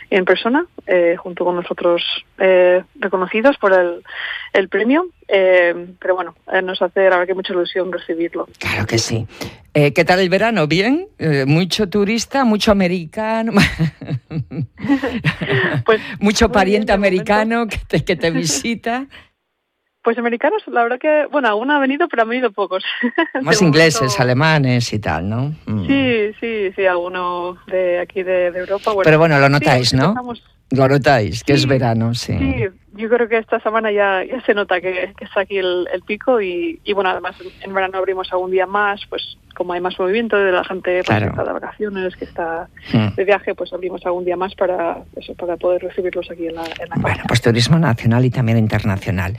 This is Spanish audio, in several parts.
en persona, junto con los otros reconocidos por el premio. Pero bueno, nos hace, la verdad, que mucha ilusión recibirlo. Claro que sí. ¿Qué tal el verano? ¿Bien? ¿Mucho turista? ¿Mucho americano? Pues, ¿mucho pariente americano que te visita? Pues americanos, la verdad que, bueno, aún ha venido, pero han venido pocos. Más ingleses, alemanes y tal, ¿no? Sí, alguno de aquí de Europa. Bueno, pero bueno, lo notáis, sí, ¿no? Lo notáis, que sí, es verano, sí. Sí, yo creo que esta semana ya se nota que está aquí el pico y bueno, además en verano abrimos algún día más, pues como hay más movimiento de la gente, pues, que está de vacaciones, que está de viaje, pues abrimos algún día más para poder recibirlos aquí en la Bueno, pues turismo nacional y también internacional.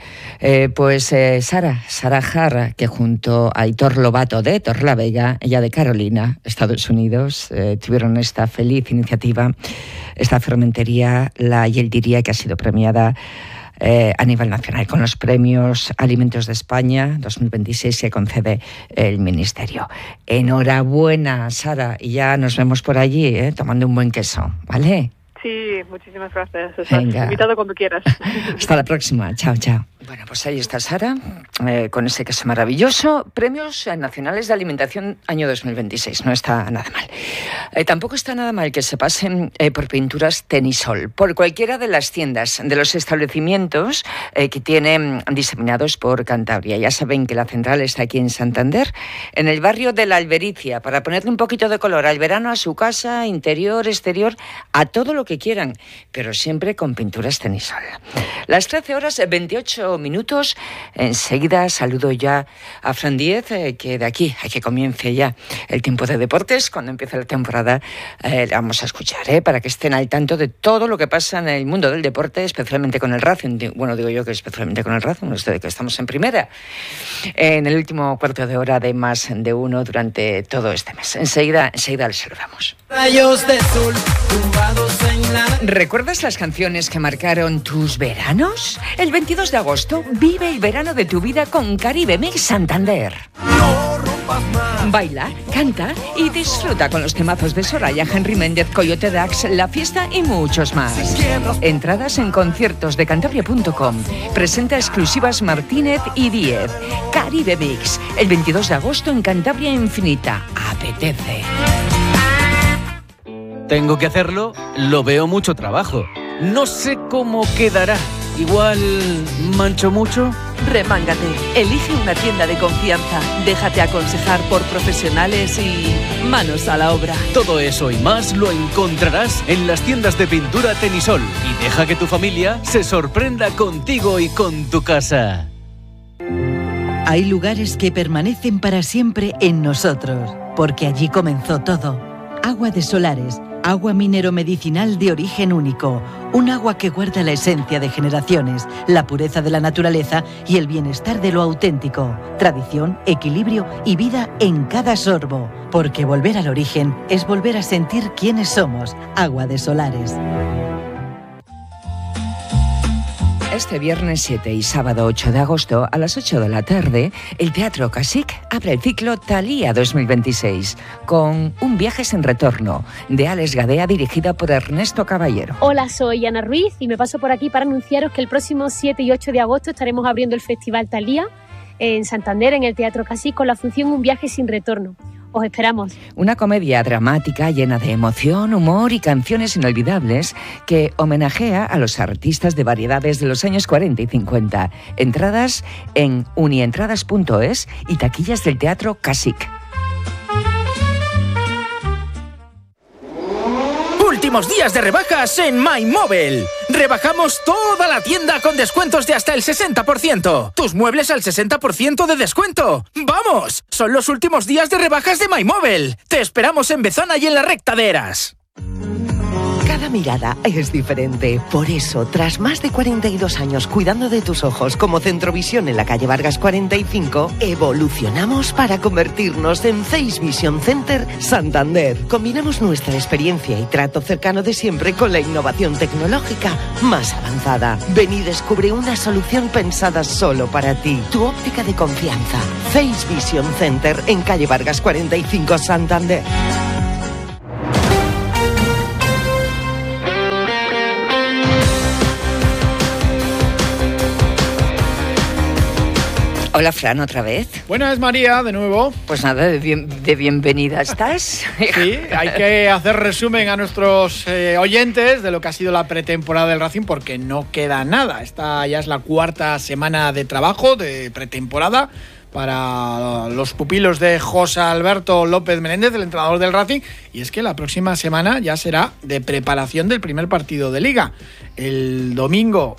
Sara Jarra, que junto a Aitor Lobato de Torlavega, ella de Carolina, Estados Unidos, tuvieron esta feliz iniciativa, esta fermentería, la Yeldiría, que ha sido premiada a nivel nacional con los premios Alimentos de España 2026 que concede el Ministerio. Enhorabuena, Sara, y ya nos vemos por allí, tomando un buen queso, ¿vale? Sí, muchísimas gracias. Venga. Estás invitado cuando quieras. Hasta la próxima. Chao, chao. Bueno, pues ahí está Sara, con ese queso maravilloso. Premios Nacionales de Alimentación año 2026. No está nada mal. Tampoco está nada mal que se pasen por Pinturas Tenisol, por cualquiera de las tiendas, de los establecimientos que tienen diseminados por Cantabria. Ya saben que la central está aquí en Santander, en el barrio de la Albericia, para ponerle un poquito de color al verano, a su casa, interior, exterior, a todo lo que quieran, pero siempre con Pinturas Tenisol. Las 13:28. Enseguida saludo ya a Fran Díez, que de aquí a que comience ya el tiempo de deportes, cuando empiece la temporada, vamos a escuchar, para que estén al tanto de todo lo que pasa en el mundo del deporte, especialmente con el Racing. Bueno, digo yo que especialmente con el Racing, que estamos en primera, en el último cuarto de hora de Más de Uno durante todo este mes. Enseguida les saludamos. Rayos de sol, tumbados en la... ¿Recuerdas las canciones que marcaron tus veranos? El 22 de agosto, vive el verano de tu vida con Caribe Mix Santander. No rompas más. Baila, canta y disfruta con los temazos de Soraya, Henry Méndez, Coyote Dax, La Fiesta y muchos más. Entradas en conciertosdecantabria.com. Presenta exclusivas Martínez y Díez. Caribe Mix, el 22 de agosto en Cantabria Infinita. Apetece. Tengo que hacerlo, lo veo mucho trabajo. No sé cómo quedará. Igual mancho mucho. Remángate, elige una tienda de confianza, déjate aconsejar por profesionales y manos a la obra. Todo eso y más lo encontrarás en las tiendas de pintura Tenisol y deja que tu familia se sorprenda contigo y con tu casa. Hay lugares que permanecen para siempre en nosotros, porque allí comenzó todo. Agua de Solares, agua minero medicinal de origen único, un agua que guarda la esencia de generaciones, la pureza de la naturaleza y el bienestar de lo auténtico, tradición, equilibrio y vida en cada sorbo, porque volver al origen es volver a sentir quiénes somos. Agua de Solares. Este viernes 7 y sábado 8 de agosto a las 8 de la tarde, el Teatro Casic abre el ciclo Thalía 2026 con Un viaje sin retorno de Alex Gadea, dirigida por Ernesto Caballero. Hola, soy Ana Ruiz y me paso por aquí para anunciaros que el próximo 7 y 8 de agosto estaremos abriendo el Festival Thalía en Santander, en el Teatro Casic, con la función Un viaje sin retorno. Os esperamos. Una comedia dramática llena de emoción, humor y canciones inolvidables que homenajea a los artistas de variedades de los años 40 y 50. Entradas en unientradas.es y taquillas del Teatro Casic. Últimos días de rebajas en MyMobile. Rebajamos toda la tienda con descuentos de hasta el 60%. Tus muebles al 60% de descuento. ¡Vamos! Son los últimos días de rebajas de MyMobile. Te esperamos en Bezana y en la Recta de Eras. Cada mirada es diferente. Por eso, tras más de 42 años cuidando de tus ojos como Centrovisión en la calle Vargas 45, evolucionamos para convertirnos en Face Vision Center Santander. Combinamos nuestra experiencia y trato cercano de siempre con la innovación tecnológica más avanzada. Ven y descubre una solución pensada solo para ti. Tu óptica de confianza. Face Vision Center en calle Vargas 45 Santander. Hola, Fran, otra vez. Buenas, María, de nuevo. Pues nada, de bienvenida estás. Sí, hay que hacer resumen a nuestros oyentes de lo que ha sido la pretemporada del Racing, porque no queda nada. Esta ya es la 4ª semana de trabajo, de pretemporada, para los pupilos de José Alberto López Menéndez, el entrenador del Racing, y es que la próxima semana ya será de preparación del primer partido de Liga. El domingo,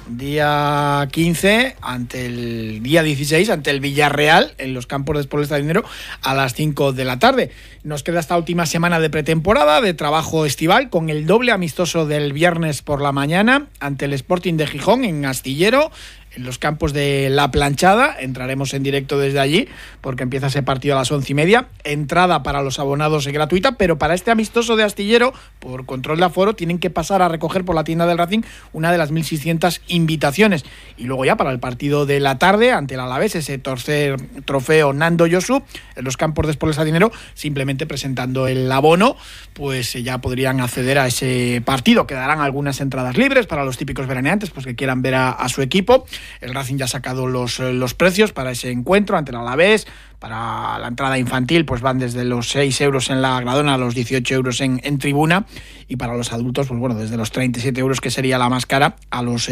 día 15, ante el día 16, ante el Villarreal, en los campos de Sport Estadio Dinero, a las 5 de la tarde. Nos queda esta última semana de pretemporada, de trabajo estival, con el doble amistoso del viernes por la mañana, ante el Sporting de Gijón, en Astillero, en los campos de La Planchada. Entraremos en directo desde allí porque empieza ese partido a las 11:30. Entrada para los abonados es gratuita, pero para este amistoso de Astillero, por control de aforo, tienen que pasar a recoger por la tienda del Racing una de las 1.600 invitaciones. Y luego ya para el partido de la tarde ante el Alavés, ese tercer trofeo Nando Yosu, en los campos de Sport Dinero, simplemente presentando el abono, pues ya podrían acceder a ese partido. Quedarán algunas entradas libres para los típicos veraneantes, pues que quieran ver a su equipo. El Racing ya ha sacado los precios para ese encuentro ante el Alavés. Para la entrada infantil pues van desde los 6 euros en la Gradona a los 18 euros en tribuna, y para los adultos pues bueno, desde los 37 euros, que sería la más cara, a los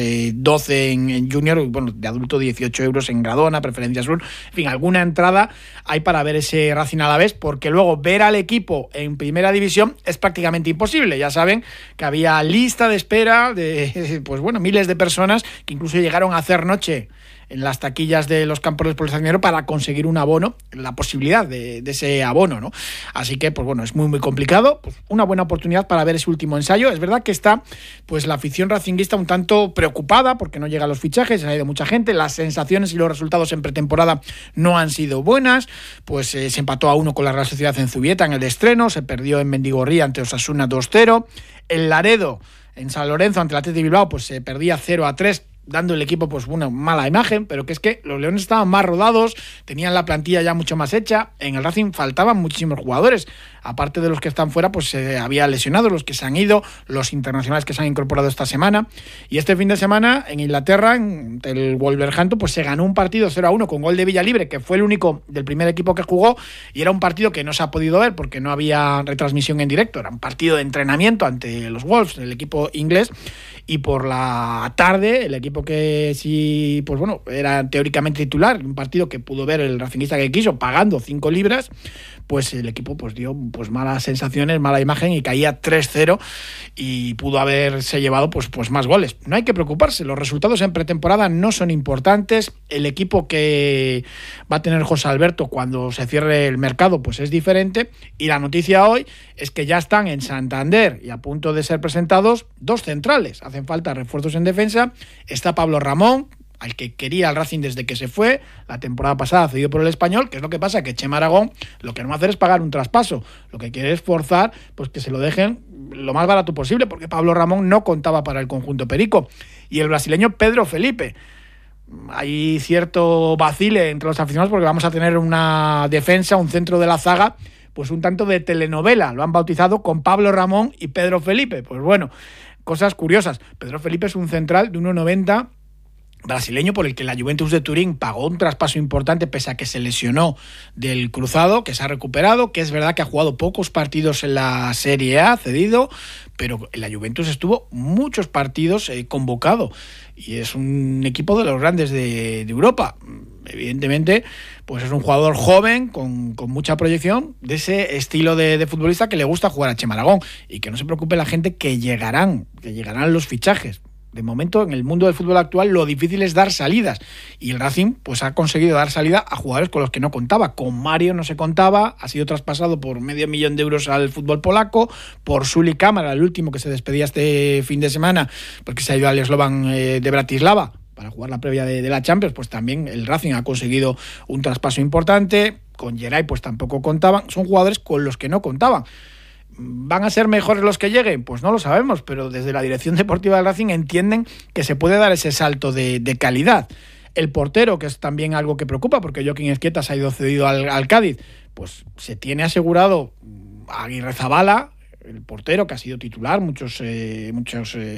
12 en junior, y bueno, de adulto 18 euros en Gradona, preferencia sur. En fin, alguna entrada hay para ver ese Racing Alavés, porque luego ver al equipo en primera división es prácticamente imposible. Ya saben que había lista de espera de pues bueno, miles de personas que incluso llegaron a hacer noche en las taquillas de los campos de Sport Dinero para conseguir un abono, la posibilidad de ese abono, ¿no? Así que, pues bueno, es muy complicado. Pues una buena oportunidad para ver ese último ensayo. Es verdad que está pues la afición racinguista un tanto preocupada porque no llegan los fichajes, ha ido mucha gente, las sensaciones y los resultados en pretemporada no han sido buenas. Pues se empató a 1 con la Real Sociedad en Zubieta en el estreno, se perdió en Mendigorría ante Osasuna 2-0. En Laredo, en San Lorenzo ante el Athletic Bilbao, pues se perdía 0-3, dando el equipo pues una mala imagen, pero que es que los leones estaban más rodados, tenían la plantilla ya mucho más hecha. En el Racing faltaban muchísimos jugadores, aparte de los que están fuera, pues se había lesionado, los que se han ido, los internacionales que se han incorporado esta semana. Y este fin de semana en Inglaterra, en el Wolverhampton, pues se ganó un partido 0-1 con gol de Villalibre, que fue el único del primer equipo que jugó, y era un partido que no se ha podido ver porque no había retransmisión en directo, era un partido de entrenamiento ante los Wolves, el equipo inglés. Y por la tarde, el equipo que sí, pues bueno, era teóricamente titular, un partido que pudo ver el racinguista que quiso, pagando 5 libras, pues el equipo pues dio pues malas sensaciones, mala imagen, y caía 3-0 y pudo haberse llevado pues más goles. No hay que preocuparse, los resultados en pretemporada no son importantes. El equipo que va a tener José Alberto cuando se cierre el mercado pues es diferente, y la noticia hoy es que ya están en Santander y a punto de ser presentados 2 centrales. Hacen falta refuerzos en defensa. Está Pablo Ramón, al que quería el Racing desde que se fue la temporada pasada, cedido por el Español. Que es lo que pasa, que Chema Aragón lo que no va a hacer es pagar un traspaso, lo que quiere es forzar pues que se lo dejen lo más barato posible, porque Pablo Ramón no contaba para el conjunto perico. Y el brasileño Pedro Felipe, hay cierto vacile entre los aficionados porque vamos a tener una defensa, un centro de la zaga pues un tanto de telenovela, lo han bautizado, con Pablo Ramón y Pedro Felipe. Pues bueno, cosas curiosas. Pedro Felipe es un central de 1,90, brasileño, por el que la Juventus de Turín pagó un traspaso importante pese a que se lesionó del cruzado, que se ha recuperado, que es verdad que ha jugado pocos partidos en la Serie A, cedido, pero en la Juventus estuvo muchos partidos convocado, y es un equipo de los grandes de Europa. Evidentemente, pues es un jugador joven, con mucha proyección, de ese estilo de futbolista que le gusta jugar a Chema Aragón. Y que no se preocupe la gente, que llegarán los fichajes. De momento, en el mundo del fútbol actual, lo difícil es dar salidas. Y el Racing pues ha conseguido dar salida a jugadores con los que no contaba. Con Mario no se contaba, ha sido traspasado por 500.000 euros al fútbol polaco. Por Sully Cámara, el último que se despedía este fin de semana, porque se ha ido al Slovan de Bratislava para jugar la previa de la Champions, pues también el Racing ha conseguido un traspaso importante. Con Geray pues tampoco contaban. Son jugadores con los que no contaban. ¿Van a ser mejores los que lleguen? Pues no lo sabemos, pero desde la dirección deportiva del Racing entienden que se puede dar ese salto de calidad. El portero, que es también algo que preocupa, porque Joaquín Ezquieta se ha ido cedido al Cádiz, pues se tiene asegurado a Aguirrezabala, el portero que ha sido titular muchos